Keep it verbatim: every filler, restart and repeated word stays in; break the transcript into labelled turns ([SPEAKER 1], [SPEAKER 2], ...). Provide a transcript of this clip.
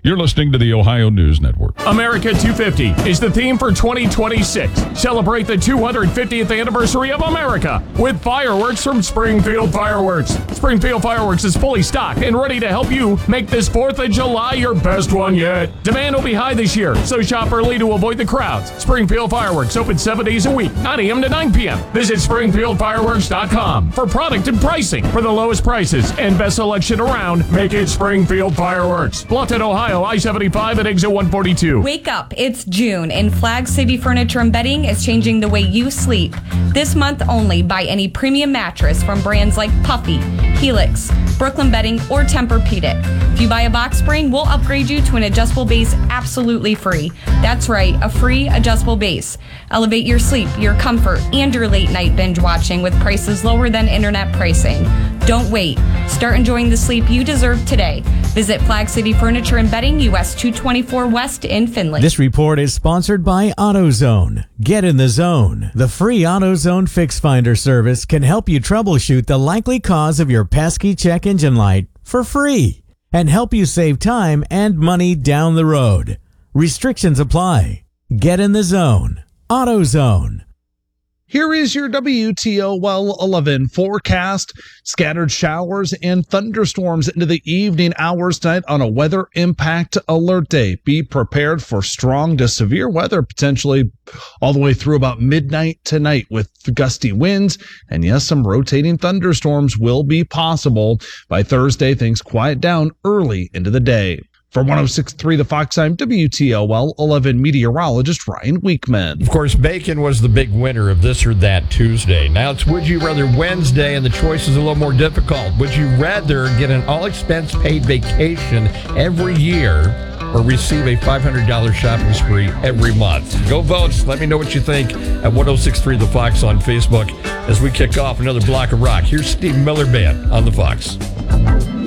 [SPEAKER 1] You're listening to the Ohio News Network.
[SPEAKER 2] America two fifty is the theme for twenty twenty-six. Celebrate the two hundred fiftieth anniversary of America with fireworks from Springfield Fireworks. Springfield Fireworks is fully stocked and ready to help you make this fourth of July your best one yet. Demand will be high this year, so shop early to avoid the crowds. Springfield Fireworks open seven days a week, nine a.m. to nine p.m. Visit springfield fireworks dot com for product and pricing. For the lowest prices and best selection around, make it Springfield Fireworks. Bluffton, Ohio, I seventy-five at exit one forty-two.
[SPEAKER 3] Wake up, it's June, and Flag City Furniture and Bedding is changing the way you sleep. This month only, buy any premium mattress from brands like Puffy, Helix, Brooklyn Bedding, or Tempur-Pedic. If you buy a box spring, we'll upgrade you to an adjustable base absolutely free. That's right, a free adjustable base. Elevate your sleep, your comfort, and your late night binge watching with prices lower than internet pricing. Don't wait. Start enjoying the sleep you deserve today. Visit Flag City Furniture and Bedding, U S two twenty-four West in Findlay.
[SPEAKER 4] This report is sponsored by AutoZone. Get in the zone. The free AutoZone Fix Finder service can help you troubleshoot the likely cause of your pesky check engine light for free and help you save time and money down the road. Restrictions apply. Get in the zone. AutoZone.
[SPEAKER 5] Here is your W T O L eleven forecast. Scattered showers and thunderstorms into the evening hours tonight on a weather impact alert day. Be prepared for strong to severe weather, potentially all the way through about midnight tonight with gusty winds. And yes, some rotating thunderstorms will be possible. By Thursday, things quiet down early into the day. For one oh six point three The Fox, I'm W T O L eleven meteorologist Ryan Weekman.
[SPEAKER 6] Of course, bacon was the big winner of This or That Tuesday. Now it's Would You Rather Wednesday, and the choice is a little more difficult. Would you rather get an all-expense-paid vacation every year or receive a five hundred dollars shopping spree every month? Go vote. Let me know what you think at one oh six point three The Fox on Facebook as we kick off another block of rock. Here's Steve Miller Band on The Fox.